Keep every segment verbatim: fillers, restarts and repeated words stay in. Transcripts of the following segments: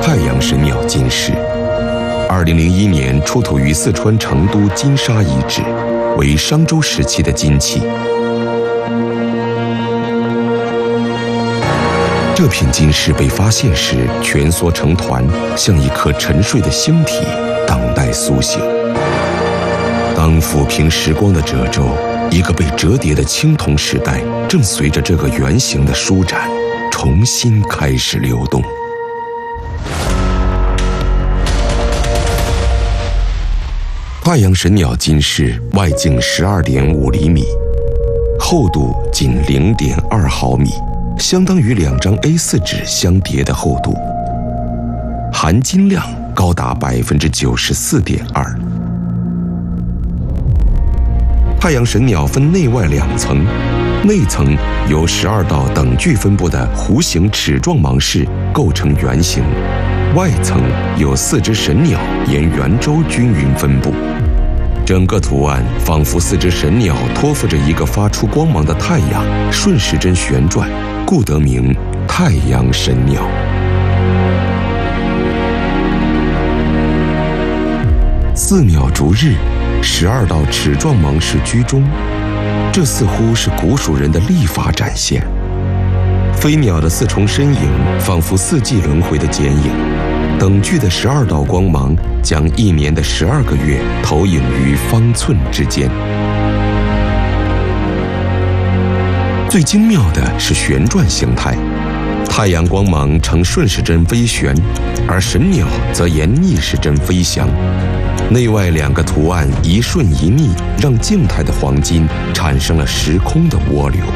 太阳神鸟金饰，二零零一年出土于四川成都金沙遗址，为商周时期的金器。这片金饰被发现时蜷缩成团，像一颗沉睡的星体，等待苏醒。当抚平时光的褶皱，一个被折叠的青铜时代正随着这个圆形的舒展，重新开始流动。太阳神鸟金饰外径十二点五厘米，厚度仅零点二毫米。相当于两张 A 四 纸相叠的厚度，含金量高达百分之九十四点二。太阳神鸟分内外两层，内层由十二道等距分布的弧形齿状芒饰构成圆形，外层有四只神鸟沿圆周均匀分布。整个图案仿佛四只神鸟托付着一个发出光芒的太阳，顺时针旋转，故得名太阳神鸟。四鸟逐日，十二道齿状芒饰居中，这似乎是古蜀人的历法展现。飞鸟的四重身影，仿佛四季轮回的剪影。等距的十二道光芒，将一年的十二个月投影于方寸之间。最精妙的是旋转形态，太阳光芒呈顺时针微旋，而神鸟则沿逆时针飞翔。内外两个图案一顺一逆，让静态的黄金产生了时空的涡流。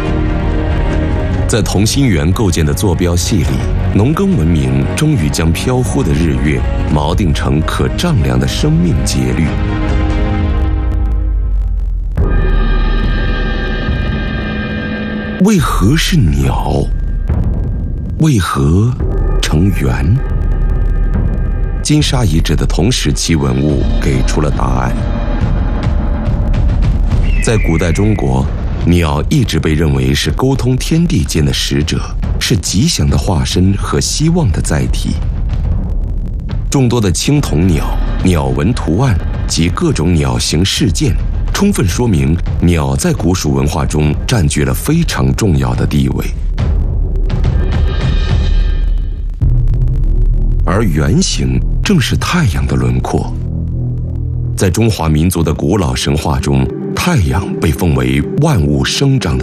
在同心圆构建的坐标系里，农耕文明终于将飘忽的日月锚定成可丈量的生命节律。为何是鸟？为何成圆？金沙遗址的同时期文物给出了答案。在古代中国，鸟一直被认为是沟通天地间的使者，是吉祥的化身和希望的载体。众多的青铜鸟、鸟纹图案及各种鸟形饰件，充分说明鸟在古蜀文化中占据了非常重要的地位。而圆形正是太阳的轮廓。在中华民族的古老神话中，太阳被奉为万物生长的